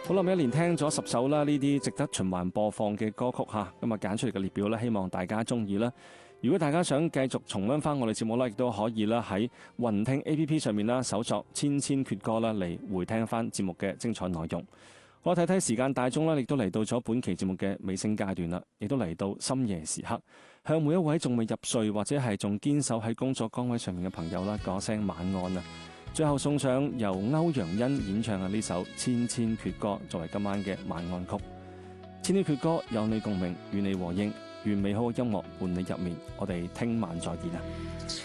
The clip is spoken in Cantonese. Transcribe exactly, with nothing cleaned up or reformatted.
好啦，一連聽咗十首啦，呢啲值得循環播放嘅歌曲吓，咁啊揀出嚟嘅列表咧，希望大家中意啦。如果大家想繼續重溫翻我哋節目咧，亦都可以啦喺雲聽 A P P 上面啦搜索千千闕歌啦嚟回聽翻節目嘅精彩內容。我睇睇時間大鐘啦，亦都嚟到咗本期節目嘅尾聲階段啦，亦都嚟到深夜時刻，向每一位仲未入睡或者係仲堅守喺工作崗位上面嘅朋友啦，講聲晚安啊！最後送上由歐陽欣演唱嘅呢首《千千闕歌》作為今晚嘅晚安曲。千千闕歌有你共鳴，與你和應，願美好嘅音樂伴你入眠。我哋聽晚再見啊！